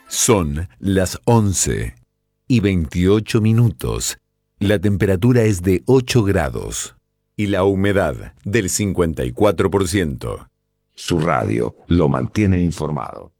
Son las 11:28. La temperatura es de 8 grados y la humedad del 54%. Su radio lo mantiene informado.